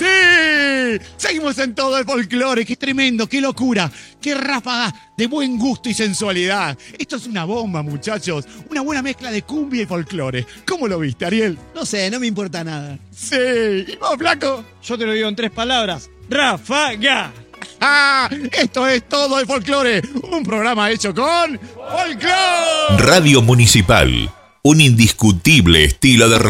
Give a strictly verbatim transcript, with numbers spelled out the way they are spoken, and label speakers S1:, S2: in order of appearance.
S1: ¡Sí! Seguimos en todo el folclore. ¡Qué tremendo! ¡Qué locura! ¡Qué ráfaga de buen gusto y sensualidad! Esto es una bomba, muchachos. Una buena mezcla de cumbia y folclore. ¿Cómo lo viste, Ariel?
S2: No sé, no me importa nada.
S1: ¡Sí! ¿Y vos, flaco?
S3: Yo te lo digo en tres palabras. ¡Ráfaga!
S1: ¡Ah! Esto es todo el folclore. Un programa hecho con folclore.
S4: Radio Municipal. Un indiscutible estilo de radio.